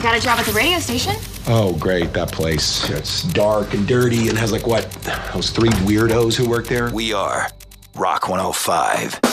I got a job at the radio station. Oh, great, that place. It's dark and dirty and has like what? Those three weirdos who work there? We are Rock 105.